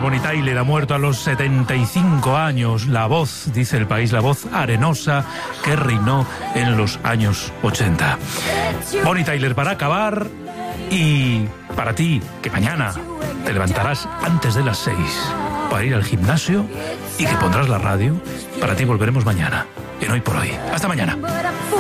Bonnie Tyler ha muerto a los 75 años. La voz, dice El País, la voz arenosa que reinó en los años 80. Bonnie Tyler para acabar, y para ti, que mañana te levantarás antes de las 6 para ir al gimnasio y que pondrás la radio, para ti volveremos mañana, en Hoy por Hoy. Hasta mañana.